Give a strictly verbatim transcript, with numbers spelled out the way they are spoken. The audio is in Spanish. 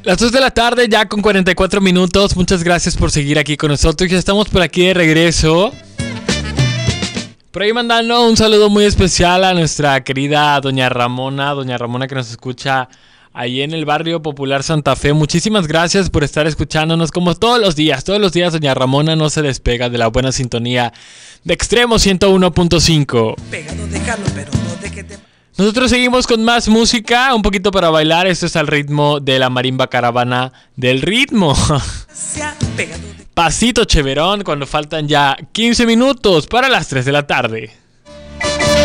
Las dos de la tarde ya con cuarenta y cuatro minutos. Muchas gracias por seguir aquí con nosotros. Ya estamos por aquí de regreso. Por ahí mandando un saludo muy especial a nuestra querida doña Ramona. Doña Ramona que nos escucha ahí en el barrio Popular Santa Fe. Muchísimas gracias por estar escuchándonos como todos los días. Todos los días doña Ramona no se despega de la buena sintonía de Extremo ciento uno punto cinco. Pegado, déjalo, pero no deje de... Nosotros seguimos con más música, un poquito para bailar. Esto es al ritmo de la marimba caravana del ritmo. Pasito Cheverón, cuando faltan ya quince minutos para las tres de la tarde.